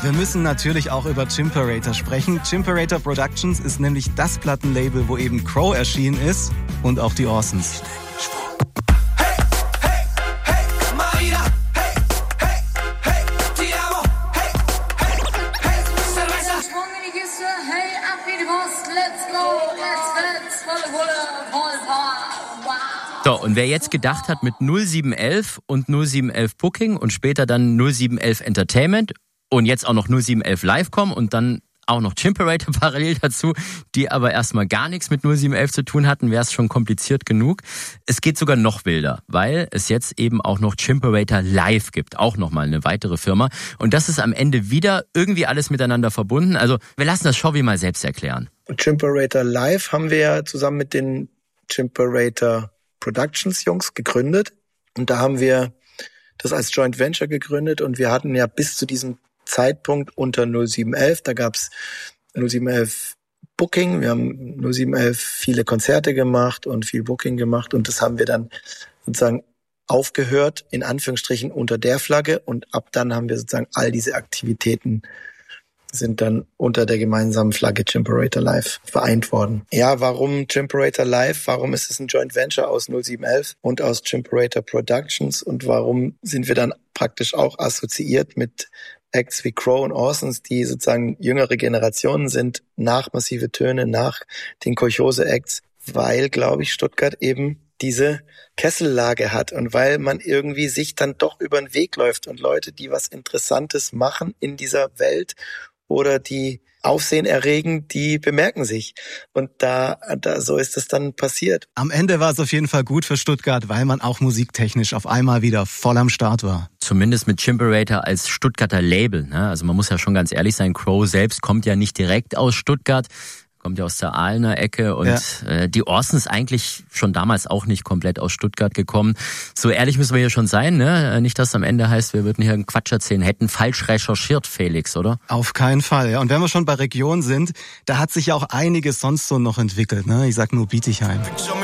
wir müssen natürlich auch über Chimperator sprechen. Chimperator Productions ist nämlich das Plattenlabel, wo eben Crow erschienen ist und auch die Orsons. So, und wer jetzt gedacht hat, mit 0711 und 0711 Booking und später dann 0711 Entertainment und jetzt auch noch 0711 Live kommen und dann auch noch Chimperator parallel dazu, die aber erstmal gar nichts mit 0711 zu tun hatten, wäre es schon kompliziert genug. Es geht sogar noch wilder, weil es jetzt eben auch noch Chimperator Live gibt, auch nochmal eine weitere Firma. Und das ist am Ende wieder irgendwie alles miteinander verbunden. Also wir lassen das Shovi mal selbst erklären. Chimperator Live haben wir ja zusammen mit den Chimperator Productions Jungs gegründet. Und da haben wir das als Joint Venture gegründet und wir hatten ja bis zu diesem Zeitpunkt unter 0711, da gab's 0711 Booking, wir haben 0711 viele Konzerte gemacht und viel Booking gemacht und das haben wir dann sozusagen aufgehört, in Anführungsstrichen unter der Flagge und ab dann haben wir sozusagen all diese Aktivitäten sind dann unter der gemeinsamen Flagge Chimperator Live vereint worden. Ja, warum Chimperator Live? Warum ist es ein Joint Venture aus 0711 und aus Chimperator Productions und warum sind wir dann praktisch auch assoziiert mit Acts wie Crow und Orsons, die sozusagen jüngere Generationen sind, nach Massive Töne, nach den Kolchose-Acts, weil, glaube ich, Stuttgart eben diese Kessellage hat und weil man irgendwie sich dann doch über den Weg läuft und Leute, die was Interessantes machen in dieser Welt oder die Aufsehen erregen, die bemerken sich. Und da so ist es dann passiert. Am Ende war es auf jeden Fall gut für Stuttgart, weil man auch musiktechnisch auf einmal wieder voll am Start war. Zumindest mit Chimperator als Stuttgarter Label. Ne? Also man muss ja schon ganz ehrlich sein, Crow selbst kommt ja nicht direkt aus Stuttgart. Kommt ja aus der Aalener Ecke und die Orsons eigentlich schon damals auch nicht komplett aus Stuttgart gekommen. So ehrlich müssen wir hier schon sein, ne? Nicht, dass am Ende heißt, wir würden hier einen Quatsch erzählen, hätten falsch recherchiert, Felix, oder? Auf keinen Fall, ja. Und wenn wir schon bei Region sind, da hat sich ja auch einiges sonst so noch entwickelt, ne? Ich sag nur Bietigheim.